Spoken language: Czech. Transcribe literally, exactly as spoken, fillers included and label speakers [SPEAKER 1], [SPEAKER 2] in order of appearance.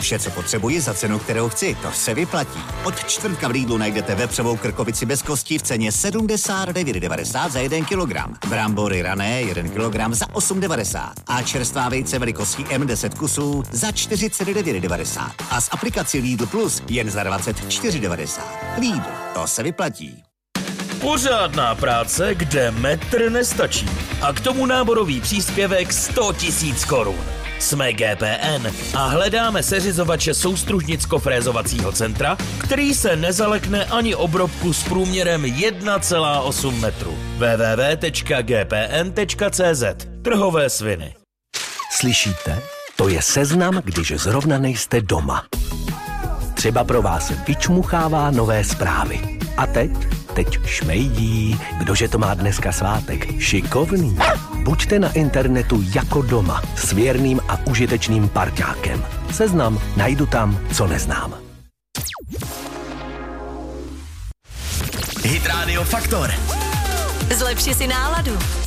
[SPEAKER 1] Vše, co potřebuji za cenu, kterou chci, to se vyplatí. Od čtvrtka v Lidlu najdete vepřovou krkovici bez kosti v ceně sedmdesát devět devadesát za jeden kilogram. Brambory rané jeden kilogram za osm devadesát. A čerstvá vejce velikostí M deset kusů za čtyřicet devět devadesát. A s aplikací Lidl Plus jen za dvacet čtyři devadesát. Lidl, to se vyplatí.
[SPEAKER 2] Pořádná práce, kde metr nestačí. A k tomu náborový příspěvek sto tisíc korun. Jsme G P N a hledáme seřizovače soustružnicko-frézovacího centra, který se nezalekne ani obrobku s průměrem jedna celá osm metru. w w w tečka g p n tečka c z. Trhové sviny.
[SPEAKER 3] Slyšíte? To je seznam, když zrovna nejste doma. Třeba pro vás vyčmuchává nové zprávy. A teď? Teď šmejdí. Kdože to má dneska svátek? Šikovný. Buďte na internetu jako doma s věrným a užitečným parťákem. Seznam najdu tam, co neznám.
[SPEAKER 4] Hit Radio Faktor.
[SPEAKER 5] Zlepši si náladu.